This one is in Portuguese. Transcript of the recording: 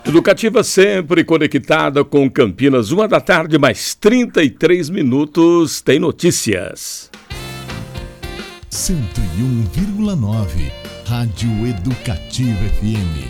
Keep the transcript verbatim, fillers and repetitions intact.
Educativa sempre conectada com Campinas, uma da tarde, mais trinta e três minutos, tem notícias. cento e um vírgula nove, Rádio Educativa F M.